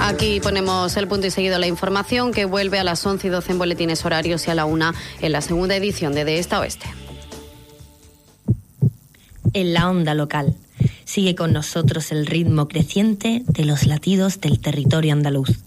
Aquí ponemos el punto y seguido la información, que vuelve a las 11:12 en boletines horarios y a la 1 en la segunda edición de Esta Oeste. En la onda local. Sigue con nosotros el ritmo creciente de los latidos del territorio andaluz.